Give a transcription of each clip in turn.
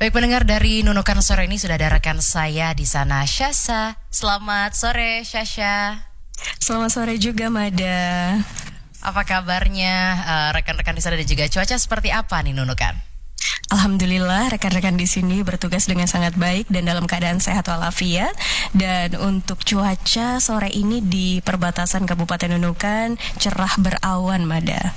Baik pendengar, dari Nunukan sore ini sudah ada rekan saya di sana, Syasha. Selamat sore, Syasha. Selamat sore juga, Mada. Apa kabarnya rekan-rekan di sana dan juga cuaca seperti apa nih Nunukan? Alhamdulillah rekan-rekan di sini bertugas dengan sangat baik dan dalam keadaan sehat walafiat. Dan untuk cuaca sore ini di perbatasan Kabupaten Nunukan cerah berawan, Mada.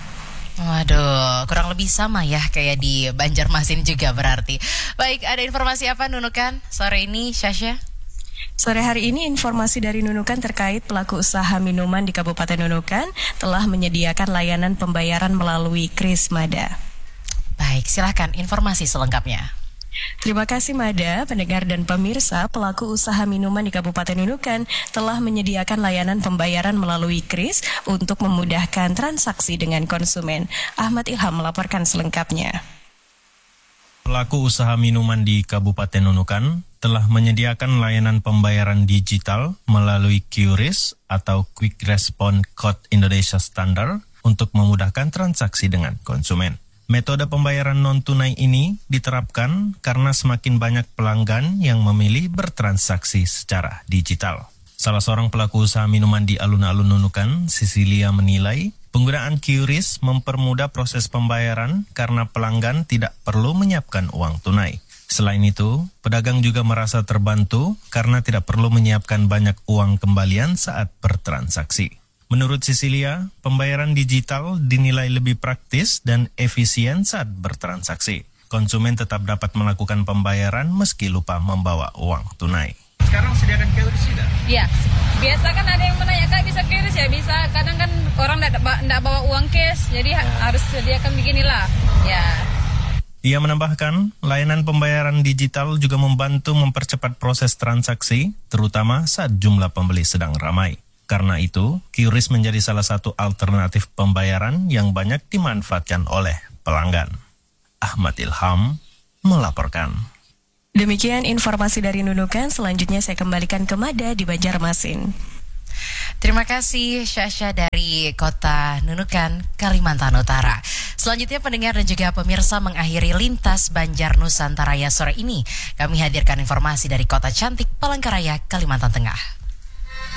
Waduh, kurang lebih sama ya kayak di Banjarmasin juga berarti. Baik, ada informasi apa Nunukan sore ini, Syasha? Sore hari ini informasi dari Nunukan terkait pelaku usaha minuman di Kabupaten Nunukan telah menyediakan layanan pembayaran melalui KRIS, Mada. Baik, silakan informasi selengkapnya. Terima kasih Mada, pendengar dan pemirsa. Pelaku usaha minuman di Kabupaten Nunukan telah menyediakan layanan pembayaran melalui KRIS untuk memudahkan transaksi dengan konsumen. Ahmad Ilham melaporkan selengkapnya. Pelaku usaha minuman di Kabupaten Nunukan telah menyediakan layanan pembayaran digital melalui QRIS atau Quick Response Code Indonesia Standard untuk memudahkan transaksi dengan konsumen. Metode pembayaran non-tunai ini diterapkan karena semakin banyak pelanggan yang memilih bertransaksi secara digital. Salah seorang pelaku usaha minuman di alun-alun Nunukan, Sisilia, menilai penggunaan QRIS mempermudah proses pembayaran karena pelanggan tidak perlu menyiapkan uang tunai. Selain itu, pedagang juga merasa terbantu karena tidak perlu menyiapkan banyak uang kembalian saat bertransaksi. Menurut Sisilia, pembayaran digital dinilai lebih praktis dan efisien saat bertransaksi. Konsumen tetap dapat melakukan pembayaran meski lupa membawa uang tunai. Sekarang sediakan QRIS tidak? Iya, biasa kan ada yang menanya, Kak bisa QRIS ya? Bisa, kadang kan orang tidak bawa uang cash, jadi harus sediakan beginilah. Ya. Ia menambahkan, layanan pembayaran digital juga membantu mempercepat proses transaksi, terutama saat jumlah pembeli sedang ramai. Karena itu, QRIS menjadi salah satu alternatif pembayaran yang banyak dimanfaatkan oleh pelanggan. Ahmad Ilham melaporkan. Demikian informasi dari Nunukan, selanjutnya saya kembalikan ke Mada di Banjarmasin. Terima kasih Syasha dari kota Nunukan, Kalimantan Utara. Selanjutnya pendengar dan juga pemirsa, mengakhiri lintas Banjar Nusantaraya sore ini. Kami hadirkan informasi dari kota cantik Palangkaraya, Kalimantan Tengah.